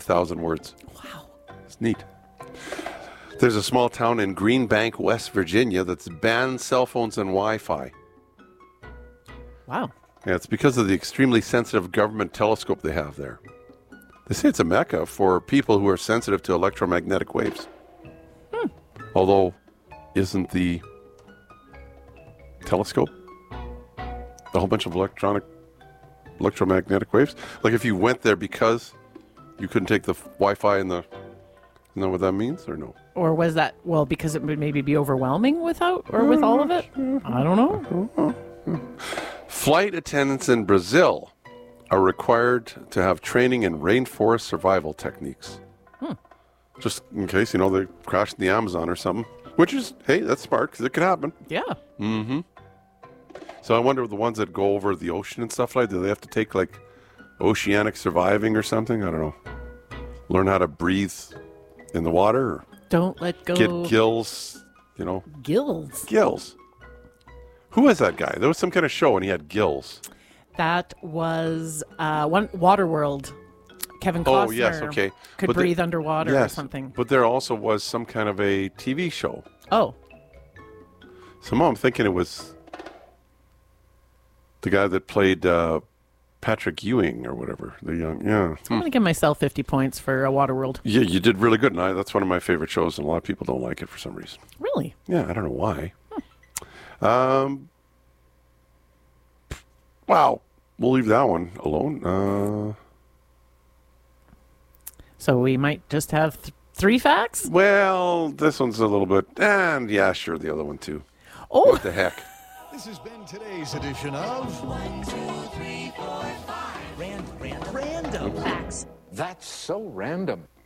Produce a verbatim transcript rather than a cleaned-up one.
thousand words. Wow. It's neat. There's a small town in Green Bank, West Virginia that's banned cell phones and Wi-Fi. Wow. Yeah, it's because of the extremely sensitive government telescope they have there. They say it's a mecca for people who are sensitive to electromagnetic waves. Hmm. Although, isn't the telescope a whole bunch of electronic, electromagnetic waves? Like if you went there because you couldn't take the Wi-Fi and the... You know what that means or no? Or was that, well, because it would maybe be overwhelming without, or with all of it? I don't know. Flight attendants in Brazil are required to have training in rainforest survival techniques. Hmm. Just in case, you know, they crashed in the Amazon or something. Which is, hey, that's smart because it could happen. Yeah. Mm-hmm. So I wonder the ones that go over the ocean and stuff like that, do they have to take like oceanic surviving or something? I don't know. Learn how to breathe in the water or Don't let go. get gills, you know. Gills. Gills. Who was that guy? There was some kind of show and he had gills. That was uh, one Waterworld. Kevin Costner. Oh, yes, okay. Could But the- breathe underwater yes, or something. But there also was some kind of a T V show. Oh. Somehow I'm thinking it was the guy that played uh, Patrick Ewing or whatever. The young, yeah. I'm Hmm. going to give myself fifty points for uh, Waterworld. Yeah, you did really good. And I, that's one of my favorite shows, and a lot of people don't like it for some reason. Really? Yeah, I don't know why. Um, wow. We'll leave that one alone. Uh, So we might just have th- three facts? well, this one's a little bit, and yeah, sure, the other one too. Oh. What the heck? This has been today's edition of One, two, three, four, five. Random. Random. Facts. That's so random.